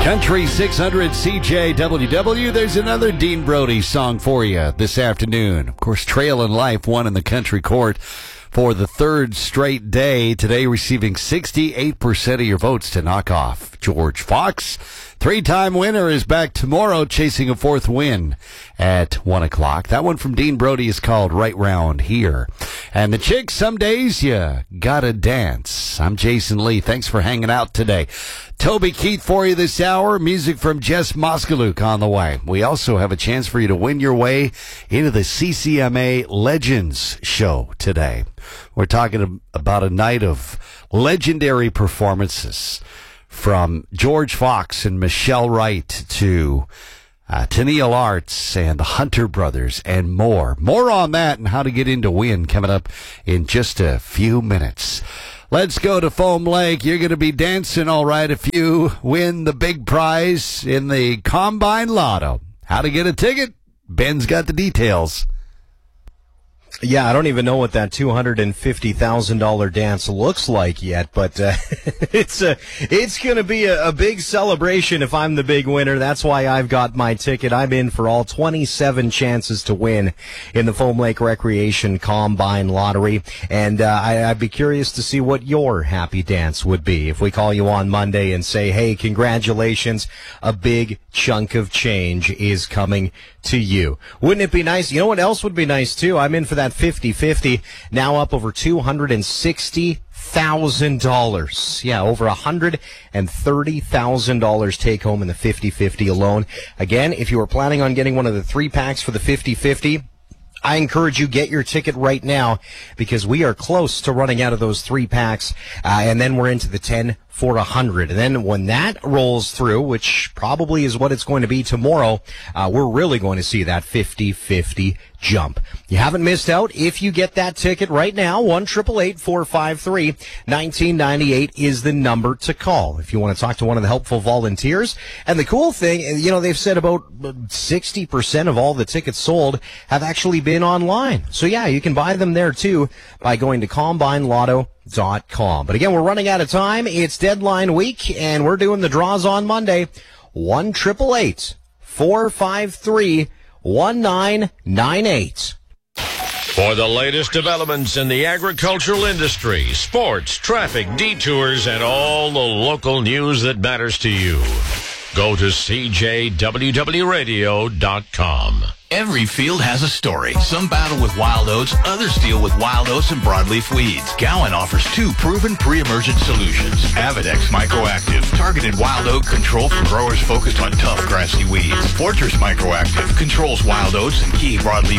Country 600 CJWW. There's another Dean Brody song for you this afternoon. Of course, Trail in Life won in the country court for the third straight day. Today receiving 68% of your votes to knock off George Fox. Three-time winner is back tomorrow, chasing a fourth win at 1 o'clock. That one from Dean Brody is called Right Round Here. And the Chicks, Some Days You Gotta Dance. I'm Jason Lee. Thanks for hanging out today. Toby Keith for you this hour. Music from Jess Moskaluk on the way. We also have a chance for you to win your way into the CCMA Legends show today. We're talking about a night of legendary performances, from George Fox and Michelle Wright to Tenille Arts and the Hunter Brothers and more. More on that and how to get into win coming up in just a few minutes. Let's go to Foam Lake. You're going to be dancing all right if you win the big prize in the Combine Lotto. How to get a ticket? Ben's got the details. Yeah, I don't even know what that $250,000 dance looks like yet, but it's going to be a big celebration if I'm the big winner. That's why I've got my ticket. I'm in for all 27 chances to win in the Foam Lake Recreation Combine Lottery, and I'd be curious to see what your happy dance would be if we call you on Monday and say, hey, congratulations, a big chunk of change is coming to you. Wouldn't it be nice? You know what else would be nice, too? I'm in for that 50-50, now up over $260,000. Yeah, over $130,000 take home in the 50-50 alone. Again, if you were planning on getting one of the 3-packs for the 50-50, I encourage you, get your ticket right now, because we are close to running out of those 3-packs, and then we're into the 10 for 100. And then when that rolls through, which probably is what it's going to be tomorrow, we're really going to see that 50-50 jump. You haven't missed out if you get that ticket right now. 1-888-453-1998 is the number to call if you want to talk to one of the helpful volunteers. And the cool thing, you know, they've said about 60% of all the tickets sold have actually been online. So yeah, you can buy them there too by going to CombineLotto.com. But again, we're running out of time. It's deadline week, and we're doing the draws on Monday. 1-888-453-1998. For the latest developments in the agricultural industry, sports, traffic, detours, and all the local news that matters to you, go to CJWWRadio.com. Every field has a story. Some battle with wild oats, others deal with wild oats and broadleaf weeds. Gowan offers 2 proven pre-emergent solutions. Avidex Microactive, targeted wild oat control for growers focused on tough grassy weeds. Fortress Microactive controls wild oats and key broadleaf